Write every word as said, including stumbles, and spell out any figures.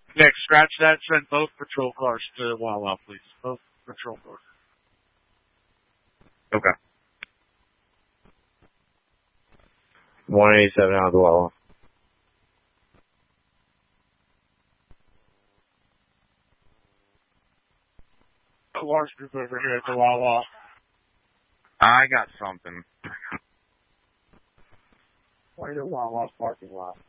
Nick, scratch that. Send both patrol cars to Wawa, please. Both patrol cars. Okay. one eighty-seven out of the Wawa. A large group over here at the Wawa. I got something. Why the Wawa's parking lot?